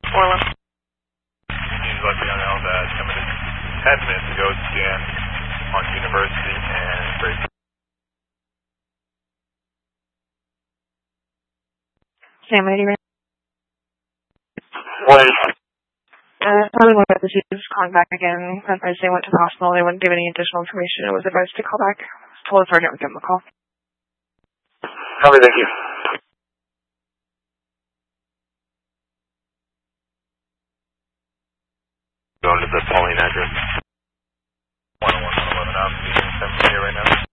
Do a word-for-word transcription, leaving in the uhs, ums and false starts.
Orla. He's let me know that somebody ten minutes ago scanned on University and Grace. Sam, what do you mean? What is Uh, probably one of the teachers calling back again. Advised they went to the hospital. They wouldn't give any additional information. It was advised to call back. Told the sergeant would give them a call. Copy, thank you. Going to the Pauline address. one oh one, one eleven out, seven here right now.